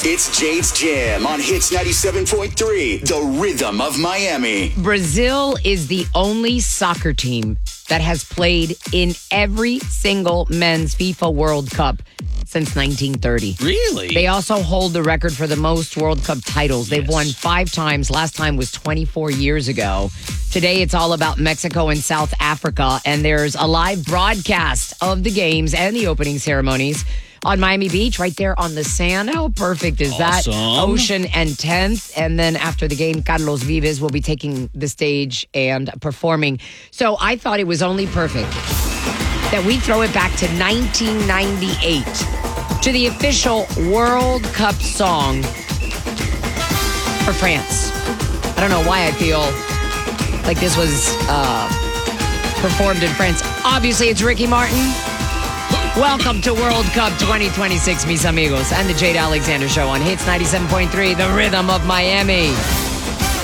It's Jade's Jam on Hits 97.3, the rhythm of Miami. Brazil is the only soccer team that has played in every single men's FIFA World Cup since 1930. Really? They also hold the record for the most World Cup titles. They've won 5 times. Last time was 24 years ago. Today, it's all about Mexico and South Africa, and there's a live broadcast of the games and the opening ceremonies on Miami Beach, right there on the sand. How perfect is that? Ocean and 10th. And then after the game, Carlos Vives will be taking the stage and performing. So I thought it was only perfect that we throw it back to 1998 to the official World Cup song for France. I don't know why I feel like this was performed in France. Obviously, it's Ricky Martin. Welcome to World Cup 2026, mis amigos, and the Jade Alexander Show on Hits 97.3, the rhythm of Miami.